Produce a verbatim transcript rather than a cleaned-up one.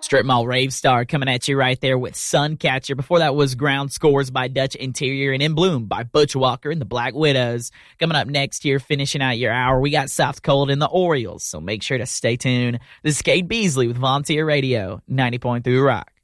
Strip Mall Rave Star coming at you right there with Suncatcher. Before that was Ground Scores by Dutch Interior and In Bloom by Butch Walker and the Black Widows. Coming up next here, finishing out your hour, we got South Cold and the Orioles, so make sure to stay tuned. This is Cade Beasley with Volunteer Radio, ninety point three Rock.